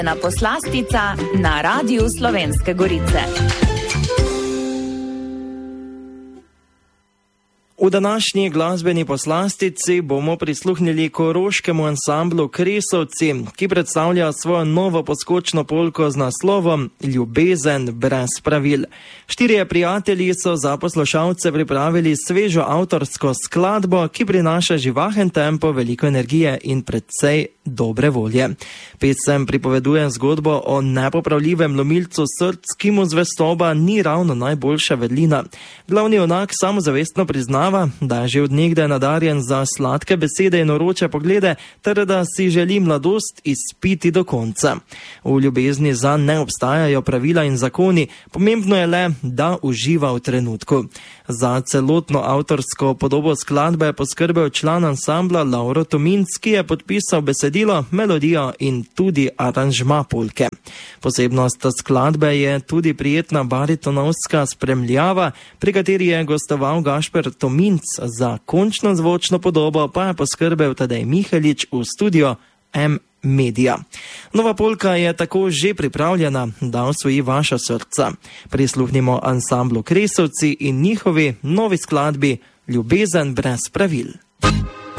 Na poslastica na Radiu Slovenske Gorice. V današnji glasbeni poslastici bomo prisluhnili koroškemu ansamblu Kresovci, ki predstavlja svojo novo poskočno polko z naslovom Ljubezen brez pravil. Štirje prijatelji so za poslušalce pripravili svežo avtorsko skladbo, ki prinaša živahen tempo, veliko energije in predvsej dobre volje. Pesem pripoveduje zgodbo o nepopravljivem lomilcu src, ki mu zvestoba ni ravno najboljša vedlina. Glavni junak samozavestno priznava, da je že od nekdaj nadarjen za sladke besede in oroče poglede, ter da si želi mladost izpiti do konca. V ljubezni zanj ne obstajajo pravila in zakoni, pomembno je le, da uživa v trenutku. Za celotno avtorsko podobo skladbe je poskrbel član ansambla Lauro Tominc, ki je podpisal besedilo, melodijo in tudi aranžma polke. Posebnost skladbe je tudi prijetna baritonovska spremljava, pri kateri je gostoval Gašper Tominc, za končno zvočno podobo pa je poskrbel Tadej Mihelič v studio M-Media. Nova polka je tako že pripravljena, da osvoji vaša srca. Prisluhnimo ansamblu Kresovci in njihovi novi skladbi Ljubezen brez pravil.